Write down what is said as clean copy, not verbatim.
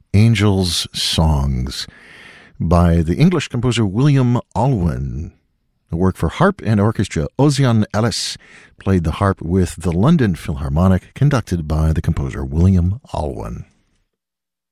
Angels' Songs by the English composer William Alwyn. The work for harp and orchestra. Ozian Ellis played the harp with the London Philharmonic, conducted by the composer William Alwyn.